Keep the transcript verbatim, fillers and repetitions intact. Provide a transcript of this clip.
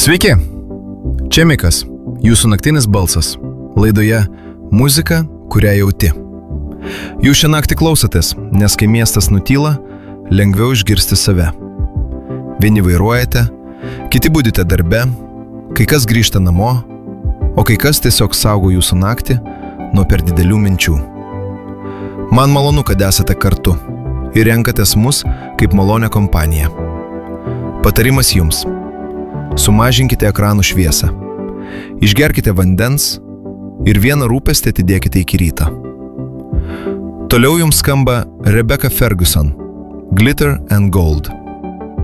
Sveiki, čia Mikas, jūsų naktinis balsas, laidoje Muzika, kurią jauti. Jūs šią naktį klausotės, nes kai miestas nutyla, lengviau išgirsti save. Vieni vairuojate, kiti budite darbe, kai kas grįžta namo, o kai kas tiesiog saugo jūsų naktį nuo per didelių minčių. Man malonu, kad esate kartu ir renkatės mus kaip malonią kompaniją. Patarimas jums. Sumažinkite ekranų šviesą. Išgerkite vandens ir vieną rūpestį atidėkite iki ryto. Toliau jums skamba Rebecca Ferguson, Glitter and Gold.